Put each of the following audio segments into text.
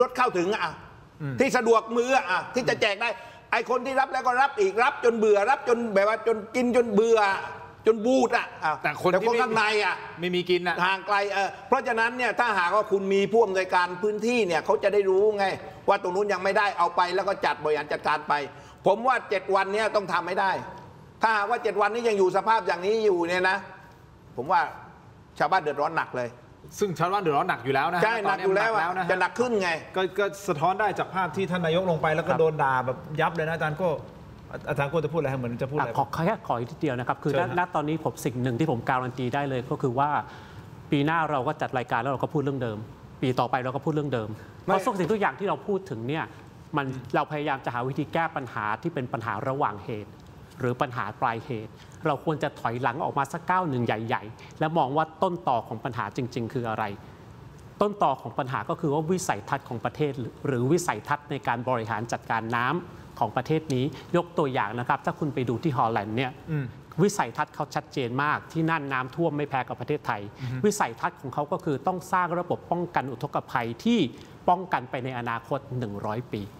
รถเข้าถึงที่สะดวกมือที่จะแจกได้ไอคนที่รับแล้วก็รับอีกรับจนเบื่อรับจนแบบว่าจนกินจนเบื่อจนบูดแต่คนข้างในไม่มีกินห่างไกลเพราะฉะนั้นเนี่ยถ้าหากว่าคุณมีผู้อำนวยการพื้นที่เนี่ยเขาจะได้รู้ไงว่าตรงนู้นยังไม่ได้เอาไปแล้วก็จัดบริหารจัดการไปผมว่า7 วันนี้ต้องทำให้ได้ถ้าหากว่า7 วันนี้ยังอยู่สภาพอย่างนี้อยู่เนี่ยนะผมว่าชาวบ้านเดือดร้อนหนักเลยซึ่งชาวบ้านเดือดร้อนหนักอยู่แล้วนะใช่หนักอยู่แล้วนะจะหนักขึ้นไงก็สะท้อนได้จากภาพที่ท่านนายกลงไปแล้วก็โดนด่าแบบยับเลยนะอาจารย์ก็จะพูดอะไรเหมือนจะพูดอะไรขออีกทีเดียวนะครับคือณตอนนี้ผมสิ่งหนึ่งที่ผมการันตีได้เลยก็คือว่าปีหน้าเราก็จัดรายการแล้วเราก็พูดเรื่องเดิมปีต่อไปเราก็พูดเรื่องเดิมเพราะสิ่งทุกอย่างที่เราพูดถึงเนี่ยเราพยายามจะหาวิธีแก้ปัญหาที่เป็นปัญหาระหว่างเหตุหรือปัญหาปลายเหตุเราควรจะถอยหลังออกมาสักก้าวหนึ่งใหญ่ๆและมองว่าต้นต่อของปัญหาจริงๆคืออะไรต้นต่อของปัญหาก็คือว่าวิสัยทัศน์ของประเทศหรือวิสัยทัศน์ในการบริหารจัดการน้ำของประเทศนี้ยกตัวอย่างนะครับถ้าคุณไปดูที่ฮอลแลนด์เนี่ยวิสัยทัศน์เขาชัดเจนมากที่นั่นน้ำท่วมไม่แพ้กับประเทศไทยวิสัยทัศน์ของเขาก็คือต้องสร้างระบบป้องกันอุทกภัยที่ป้องกันไปในอนาคต100 ปี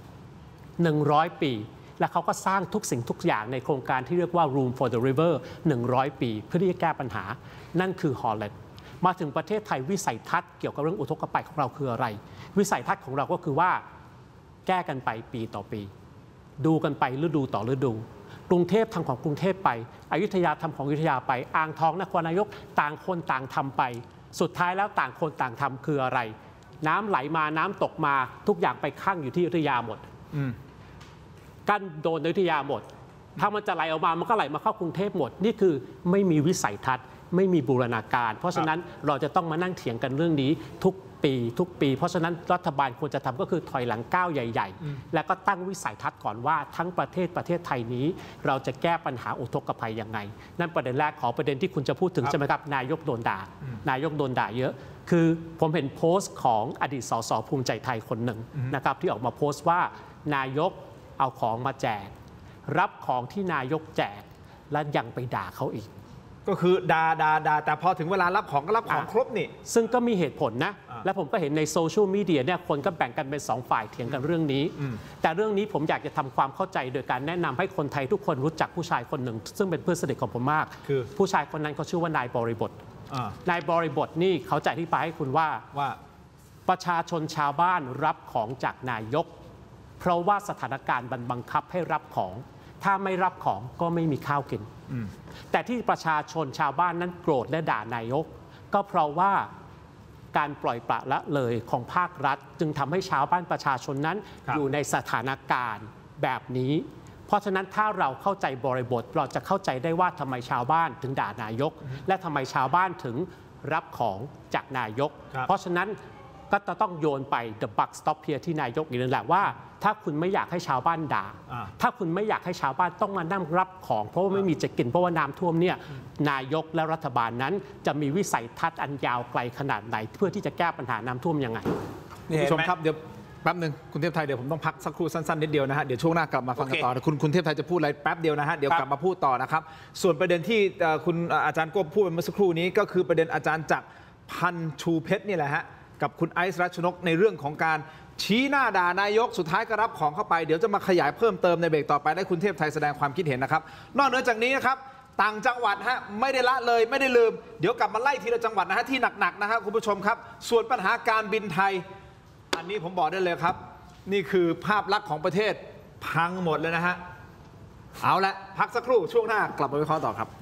100 ปีและเขาก็สร้างทุกสิ่งทุกอย่างในโครงการที่เรียกว่า Room for the River 100 ปีเพื่อที่จะแก้ปัญหานั่นคือฮอลแลนด์มาถึงประเทศไทยวิสัยทัศน์เกี่ยวกับเรื่องอุทกภัยของเราคืออะไรวิสัยทัศน์ของเราก็คือว่าแก้กันไปปีต่อปีดูกันไปฤดูต่อฤดูกรุงเทพทำของกรุงเทพไปอยุธยาทำของอยุธยาไปอ่างทองนครนายกต่างคนต่างทำไปสุดท้ายแล้วต่างคนต่างทำคืออะไรน้ำไหลมาน้ำตกมาทุกอย่างไปคั่งอยู่ที่อยุธยาหมดกั้นโดนอยุธยาหมดถ้ามันจะไหลออกมามันก็ไหลมาเข้ากรุงเทพหมดนี่คือไม่มีวิสัยทัศน์ไม่มีบูรณาการเพราะฉะนั้นเราจะต้องมานั่งเถียงกันเรื่องนี้ทุกปีเพราะฉะนั้นรัฐบาลควรจะทำก็คือถอยหลังก้าวใหญ่ๆและก็ตั้งวิสัยทัศน์ก่อนว่าทั้งประเทศไทยนี้เราจะแก้ปัญหาอุทกภัยยังไงนั่นประเด็นแรกขอประเด็นที่คุณจะพูดถึงใช่ไหมครับนายกโดนด่านายกโดนด่าเยอะคือผมเห็นโพสต์ของอดีตสสภูมิใจไทยคนหนึ่งนะครับที่ออกมาโพสต์ว่านายกเอาของมาแจกรับของที่นายกแจกและยังไปด่าเขาอีกก็คือด่าแต่พอถึงเวลารับของก็รับของครบนี่ซึ่งก็มีเหตุผลนะและผมก็เห็นในโซเชียลมีเดียเนี่ยคนก็แบ่งกันเป็น2 ฝ่ายเถียงกันเรื่องนี้แต่เรื่องนี้ผมอยากจะทำความเข้าใจโดยการแนะนำให้คนไทยทุกคนรู้จักผู้ชายคนหนึ่งซึ่งเป็นเพื่อนสนิทของผมมากคือผู้ชายคนนั้นเขาชื่อว่านายบริบทนายบริบทนี่เขาจะอธิบายให้คุณว่าประชาชนชาวบ้านรับของจากนายกเพราะว่าสถานการณ์บังคับให้รับของถ้าไม่รับของก็ไม่มีข้าวกินแต่ที่ประชาชนชาวบ้านนั้นโกรธและด่านายกก็เพราะว่าการปล่อยปละละเลยของภาครัฐจึงทำให้ชาวบ้านประชาชนนั้นอยู่ในสถานการณ์แบบนี้เพราะฉะนั้นถ้าเราเข้าใจบริบทเราจะเข้าใจได้ว่าทำไมชาวบ้านถึงด่านายกและทำไมชาวบ้านถึงรับของจากนายกเพราะฉะนั้นก็จะต้องโยนไป the buck stop here ที่นายกอีกนั่นแหละว่าถ้าคุณไม่อยากให้ชาวบ้านด่าถ้าคุณไม่อยากให้ชาวบ้านต้องมานั่งรับของเพราะว่าไม่มีจะกินเพราะว่าน้ำท่วมเนี่ยนายกและรัฐบาลนั้นจะมีวิสัยทัศน์อันยาวไกลขนาดไหนเพื่อที่จะแก้ปัญหาน้ำท่วมยังไงคุณผู้ชมครับเดี๋ยวแป๊บนึงคุณเทพไทยเดี๋ยวผมต้องพักสักครู่สั้นๆนิดเดียวนะฮะเดี๋ยวช่วงหน้ากลับมาฟังกันต่อคุณเทพไทยจะพูดอะไรแป๊บเดียวนะฮะเดี๋ยวกลับมาพูดต่อนะครับส่วนประเด็นที่คุณอาจารย์ก็พูดไปเมื่อสักครู่นี้ก็คือประเด็นอาจารย์จักรพันธ์ชูเพชรนี่แหละฮะกับคุณไอซ์รัชนกในเรื่องของการชี้หน้าด่านายกสุดท้ายก็รับของเข้าไปเดี๋ยวจะมาขยายเพิ่มเติมในเบรกต่อไปให้คุณเทพไทยแสดงความคิดเห็นนะครับนอกเหนือจากนี้นะครับต่างจังหวัดฮะไม่ได้ละเลยไม่ได้ลืมเดี๋ยวกลับมาไล่ทีละจังหวัดนะฮะที่หนักๆนะฮะคุณผู้ชมครับส่วนปัญหาการบินไทยอันนี้ผมบอกได้เลยครับนี่คือภาพลักษณ์ของประเทศพังหมดเลยนะฮะเอาละพักสักครู่ช่วงหน้ากลับมาวิเคราะห์ต่อครับ